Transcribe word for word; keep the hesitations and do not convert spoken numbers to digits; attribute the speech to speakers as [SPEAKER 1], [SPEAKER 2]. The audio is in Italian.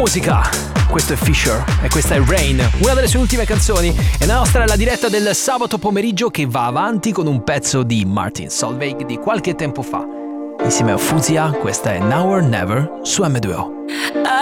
[SPEAKER 1] musica. Questo è Fisher e questa è Rain, una delle sue ultime canzoni. E la nostra è la diretta del sabato pomeriggio che va avanti con un pezzo di Martin Solveig di qualche tempo fa. Insieme a Fuzia, questa è Now or Never su M due O.